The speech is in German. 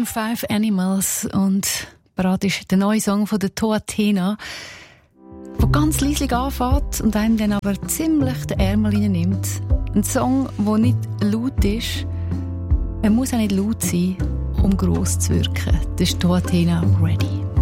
Maroon 5 Animals und bereit ist der neue Song von der Toatena, der ganz leislich anfängt und einem dann aber ziemlich den Ärmel reinnimmt. Ein Song, der nicht laut ist. Er muss auch nicht laut sein, um gross zu wirken. Das ist Toatena Ready.